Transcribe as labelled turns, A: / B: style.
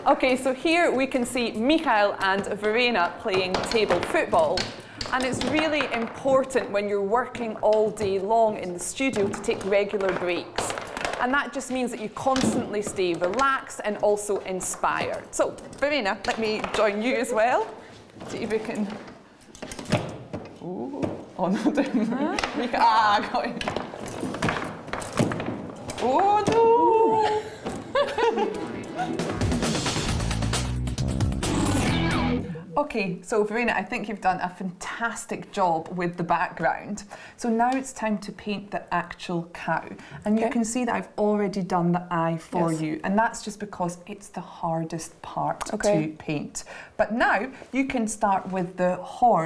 A: Okay, so here we can see Michael and Verena playing table football. And it's really important when you're working all day long in the studio to take regular breaks. And that just means that you constantly stay relaxed and also inspired. So, Verena, let me join you as well. See if we can... Ooh. Oh no, don't. Ah, got it. Oh no! Okay, so Verena, I think you've done a fantastic job with the background. So now it's time to paint the actual cow. And you can see that I've already done the eye for you. And that's just because it's the hardest part to paint. But now you can start with the horn.